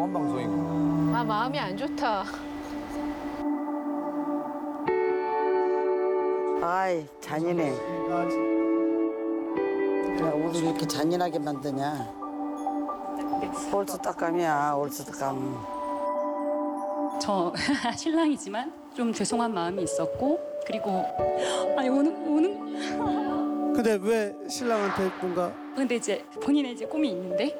통한 방송이구나. 아, 마음이 안 좋다. 아이 잔인해. 그냥 우리 이렇게 잔인하게 만드냐. 올스떡감이야 올스떡감. 저 신랑이지만 좀 죄송한 마음이 있었고 그리고 아니 우는 근데 왜 신랑한테 뭔가 근데 이제 본인의 이제 꿈이 있는데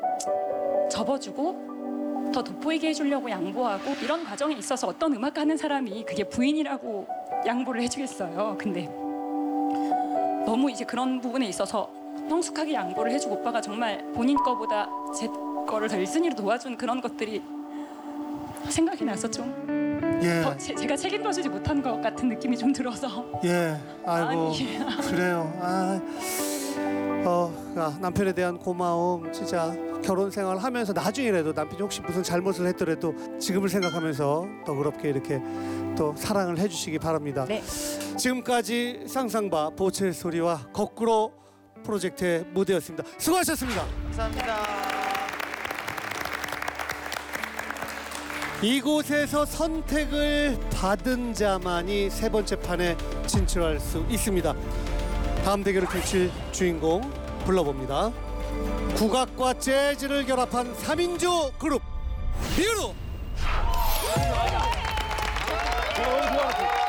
접어주고 더 돋보이게 해주려고 양보하고 이런 과정에 있어서 어떤 음악 하는 사람이 그게 부인이라고 양보를 해주겠어요. 근데 너무 이제 그런 부분에 있어서 성숙하게 양보를 해주고 오빠가 정말 본인 거보다 제 거를 더 1순위로 도와준 그런 것들이 생각이 나서 좀 예. 더 제가 책임져주지 못한 것 같은 느낌이 좀 들어서 예. 아이고 아니. 그래요. 남편에 대한 고마움 진짜 결혼 생활 하면서 나중이라도 남편이 혹시 무슨 잘못을 했더라도 지금을 생각하면서 너그럽게 이렇게 또 사랑을 해주시기 바랍니다. 네. 지금까지 쌍쌍바 보첼 소리와 거꾸로 프로젝트의 무대였습니다. 수고하셨습니다. 이곳에서 선택을 받은 자만이 세 번째 판에 진출할 수 있습니다. 다음 대결을 펼칠 주인공 불러봅니다. 국악과 재즈를 결합한 3인조 그룹 미우루. 좋아.